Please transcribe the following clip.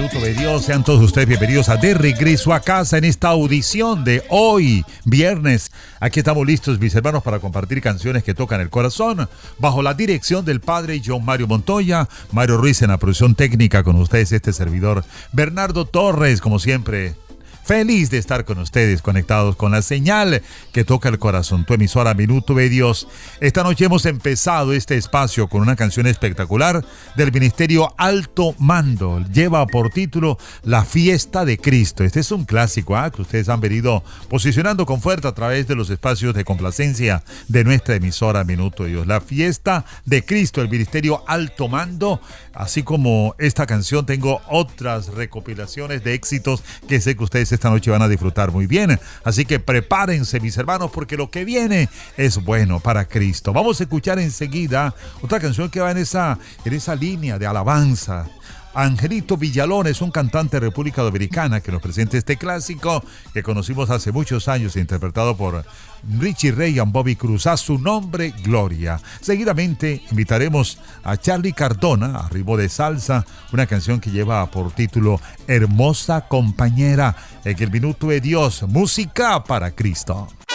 Minuto de Dios. Sean todos ustedes bienvenidos a De Regreso a Casa en esta audición de hoy, viernes. Aquí estamos listos, mis hermanos, para compartir canciones que tocan el corazón, bajo la dirección del padre John Mario Montoya, Mario Ruiz en la producción técnica, con ustedes este servidor, Bernardo Torres, como siempre. Feliz de estar con ustedes, conectados con la señal que toca el corazón, tu emisora Minuto de Dios. Esta noche hemos empezado este espacio con una canción espectacular del Ministerio Alto Mando. Lleva por título La Fiesta de Cristo. Este es un clásico que ustedes han venido posicionando con fuerza a través de los espacios de complacencia de nuestra emisora Minuto de Dios. La Fiesta de Cristo, el Ministerio Alto Mando. Así como esta canción, tengo otras recopilaciones de éxitos que sé que ustedes esta noche van a disfrutar muy bien. Así que prepárense, mis hermanos, porque lo que viene es bueno para Cristo. Vamos a escuchar enseguida otra canción que va en esa línea de alabanza. Angelito Villalón es un cantante de República Dominicana que nos presenta este clásico que conocimos hace muchos años, interpretado por Richie Ray y Bobby Cruz. A su nombre, gloria. Seguidamente invitaremos a Charlie Cardona, a ritmo de salsa, una canción que lleva por título Hermosa Compañera, en el Minuto de Dios, música para Cristo.